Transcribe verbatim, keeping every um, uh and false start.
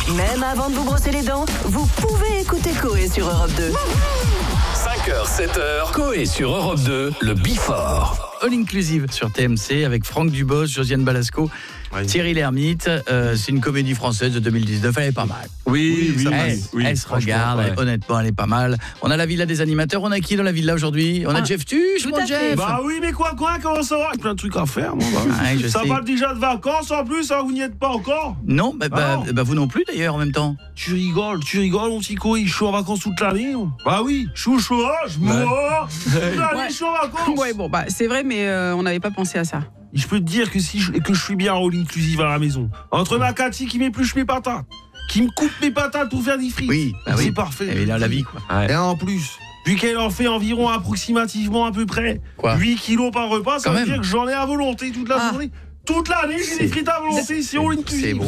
Même avant de vous brosser les dents, vous pouvez écouter Coé sur Europe deux. cinq heures, sept heures, Coé sur Europe deux, le Before. All Inclusive sur T M C avec Franck Dubos, Josiane Balasco, oui. Thierry Lhermitte. Euh, c'est une comédie française de deux mille dix-neuf, elle est pas mal. Oui, oui, elle, oui, oui, elle se regarde, ouais. elle, honnêtement, elle est pas mal. On a la villa des animateurs, on a qui dans la villa aujourd'hui? On a ah, Jeff Tuche, mon Jeff. Bah oui, mais quoi, quoi, comment ça va? Plein de trucs à faire, moi. Bah. Ah, je ça sais. va déjà de vacances en plus, hein, vous n'y êtes pas encore? Non, bah, ah, bah, non. bah vous non plus d'ailleurs en même temps. Tu rigoles, tu rigoles, mon petit Coé, je suis en vacances toute l'année. Bah oui, je suis au chômage, moi. Toute l'année, je suis en vacances. Ouais, bon, bah c'est vrai, mais euh, on n'avait pas pensé à ça. Je peux te dire que si je, que je suis bien all inclusive à la maison. Entre ma Cathy qui m'épluche mes patates, qui me coupe mes patates pour faire des frites. Oui, bah c'est oui. parfait. Et là, la vie, quoi. Ouais. Et en plus, vu qu'elle en fait environ approximativement à peu près quoi huit kilos par repas, ça Quand veut même. dire que j'en ai à volonté toute la ah. journée. Toute l'année, j'ai des frites à volonté, c'est all inclusive.